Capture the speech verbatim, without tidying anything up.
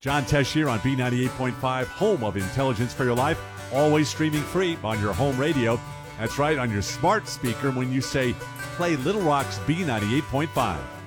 John Tesh here on B ninety-eight point five, home of intelligence for your life, always streaming free on your home radio. That's right, on your smart speaker when you say, play Little Rock's B ninety-eight point five.